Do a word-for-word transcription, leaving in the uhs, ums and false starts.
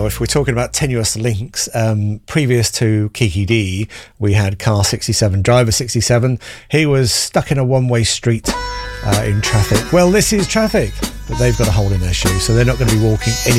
if we're talking about tenuous links, um, previous to Kiki D, we had car sixty-seven, driver sixty-seven. He was stuck in a one-way street uh, in traffic. Well, this is traffic, but they've got a hole in their shoe, so they're not going to be walking any